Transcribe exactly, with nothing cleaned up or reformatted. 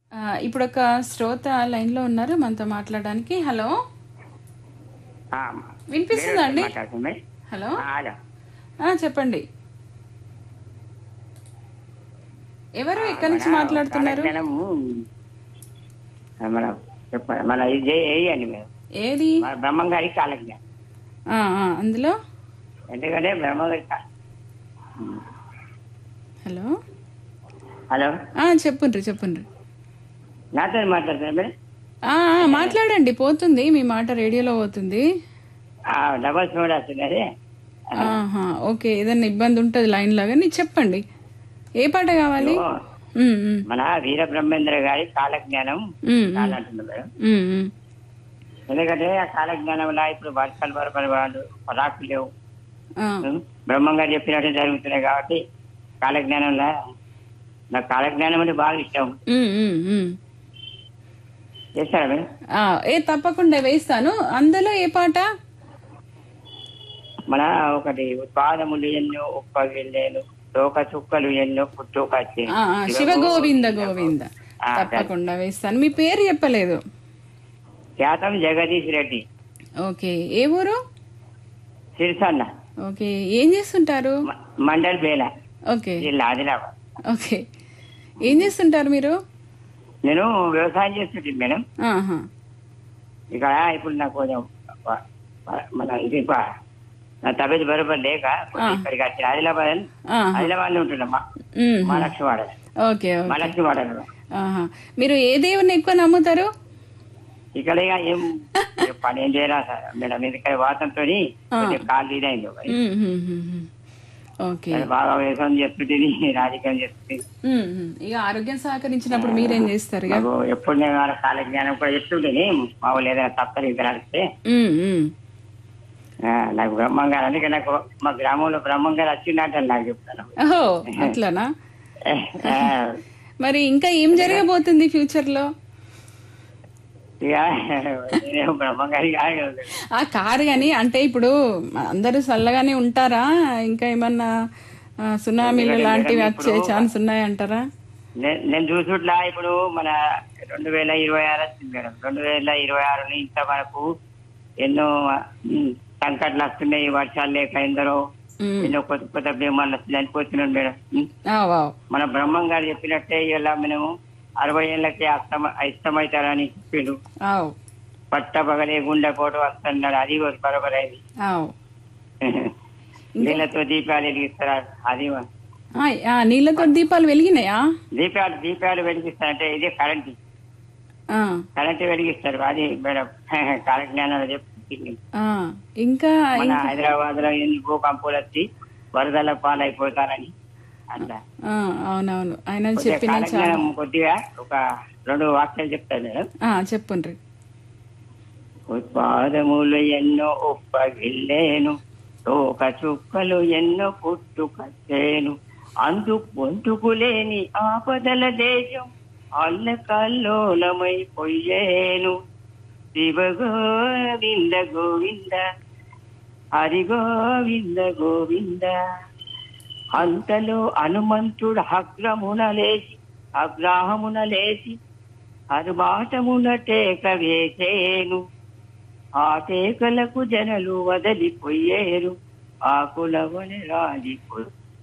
ఆ, ఇప్పుడు ఒక శ్రోత లైన్ లో ఉన్నారు మనతో మాట్లాడడానికి. హలో, ఆ, వినిపిస్తుందా వేరే అండి? మాట్లాడుతుంది. హలో, ఆ, హలో. ఆ, చెప్పండి. ఎవరు ఆ, ఎక్కడి మన నుంచి మాట్లాడుతున్నారు? కాలజ్ఞానము మన చెప్ప మన ఇది వేయండి మేము ఏది? మన బ్రహ్మం గారి కాలజ్ఞానం. ఆ, ఆ, అందులో. ఎందుకంటే బ్రహ్మ గారి కా- హలో, హలో, ఆ, చెప్పుండ్రి చెప్పుండ్రి. నాతో మాట్లాడుతున్నారు మీరు. ఆ, ఆ, మాట్లాడండి, పోతుంది మీ మాట, రేడియోలో పోతుంది. ఆ, డబల్ సౌండ్ వస్తున్నది. ఆహా, ఓకే, ఏదన్నా ఇబ్బంది ఉంటుంది లైన్ లాగా, నీ చెప్పండి ఏ పాట కావాలి? ఇదిగో, ఉమ్, ఉమ్, మన వీర బ్రహ్మేంద్ర గారి కాలజ్ఞానం ఉమ్, ఉమ్, కాలంటున్నారు మేడం. ఉమ్, ఉమ్. ఎందుకంటే ఆ కాలజ్ఞానంలో ఇప్పుడు వర్షాలు పరపడి వాళ్ళు పరాకులు లేవు. ఆ, ఉం? బ్రహ్మం గారు చెప్పినట్టు జరుగుతున్నాయి కాబట్టి కాలజ్ఞానంలో నాకు కాలజ్ఞానం అంటే బాగా ఇష్టం. ఉమ్, ఉమ్, ఉమ్. చేస్తారా మీరు? ఆ, ఏ తప్పకుండా వేస్తాను. అందులో ఏ పాట? మన ఒకటి పాదములు ఎన్నో ఉప్పగిల్లేను తోక చుక్కలు ఎన్నో పుట్టుకొచ్చే ఆ, ఆ, శివ గోవింద గోవింద, తప్పకుండా వేస్తాను. మీ పేరు చెప్పలేదు. శాతం జగదీష్ రెడ్డి, ఓకే, ఏ ఊరు? సిరిసన్న, ఓకే, ఏం చేస్తుంటారు? మ- మండల్ బేల, ఓకే, జిల్లా ఆదిలాబాద్. ఓకే, ఏం చేస్తుంటారు మీరు? నేను వ్యవసాయం చేస్తుంటే మేడం. ఆహా, ఇక్కడ ఇప్పుడు నాకు కొంచెం ప- ప- మన ఇది ప- నా తబియత్ బరోబర్ లేక కొంచెం ఇక్కడికి వచ్చి ఆదిలాబాద్ ఆహా. ఆదిలాబాద్ లో ఉంటున్నా. మా మ్మ్. మా లక్ష్మి వాడ ఓకే, మా ఓకే. లక్ష్మి వాడలో ఆహా, మీరు ఏ దేవుని ఎక్కువ నమ్ముతారు? ఇక్కడ ఇక ఏం ఇక పని ఏం చేయరా సార్ మేడం. ఎందుకంటే వాతంతో కొంచెం కాలు ఇదైంది ఒకటి. మ్మ్, మ్మ్, మ్మ్, మ్మ్. ఓకే. అది బాగా వ్యవసాయం చేస్తుంటుంది, రాజకీయం చేస్తుంది. మ్మ్, మ్మ్. ఇక ఆరోగ్యం సహకరించినప్పుడు మీరేం చేస్తారు ఇక? నాకు ఎప్పుడు నేను వాళ్ళ కాల జ్ఞానం కూడా చెప్తుంటేనే మా వాళ్ళు ఏదైనా తప్పని ఇంకా నడిస్తే మ్మ్, మ్మ్. ఆ, నాకు బ్రహ్మం గారు అందుకే నాకు మా గ్రామంలో బ్రహ్మం గారు వచ్చిందంటే నాకు చెప్తాను. ఓహో, అట్లనా? ఆ, మరి ఇంకా ఏం జరగబోతుంది ఫ్యూచర్ లో? ఇక నేనేమో బ్రహ్మం గారి కాదు కదా. ఆ కారు గాని, అంటే ఇప్పుడు అందరూ చల్లగానే ఉంటారా? ఇంకా ఏమన్నా ఆ, సునామీలు లాంటివి వచ్చే ఛాన్స్ ఉన్నాయంటారా? నే- నేను చూసుట్లా ఇప్పుడు మన రెండు వేల ఇరవై ఆరు వచ్చింది మేడం. రెండు వేల ఇరవై ఆరు ఇంత వరకు ఎన్నో ఉమ్, సంకట్లు వస్తున్నాయి. వర్షాలు లేక ఎందరో మ్మ్. ఎన్నో కొత్త కొత్త భీమాలు చనిపోతున్నాడు మేడం. ఉమ్. ఆ, వావ్. మన బ్రహ్మం గారు చెప్పినట్టే ఇలా మేము అరవై ఏళ్ళకి అస్తమ ఇష్టమవుతారని చెప్పిండు. ఆవ్. పట్ట పగలే గుండె పోటు వస్తున్నాడు. అది బరోబర్ అయింది. ఆవ్. నీళ్ళతో దీపాలు వెలిగిస్తారు. అది ఆ, ఆ, నీళ్ళతో దీపాలు వెలిగినాయా? దీపాలు దీపాలు వెలిగిస్తారు. అంటే ఇదే కరెంట్ ఆ, కరెంట్ వెలిగిస్తారు. అది మేడం కాలజ్ఞానాలు చెప్తుంది. ఆ, ఇంకా మన ఇంకా- హైదరాబాద్ లో ఎన్ని భూకంపాలు వచ్చి వరదల పాలైపోతారని అట్లా ఆ, అవునవును, ఆయన కొద్దిగా చెప్పిన చాలా. కాలజ్ఞానం కొద్దిగా ఒక రెండు వాక్యాలు చెప్తారు మేడం. ఆ, చెప్పుండ్రి. ఉత్పాదములు ఎన్నో ఉప్పగిల్లేను తోక చుక్కలు ఎన్నో పుట్టుకొచ్చేను అందు పొందుకులేని ఆపదల దేశం అల్లకల్లోలమైపోయేను. శివ గోవింద గోవింద హరి గోవింద గోవింద. అంతలో హనుమంతుడు అగ్రమున లేచి అగ్రహమున లేచి అరుమాటమున టేక వేసేను. ఆ టేకలకు జనలు వదలిపోయేరు. ఆకులవని రాలిపోయి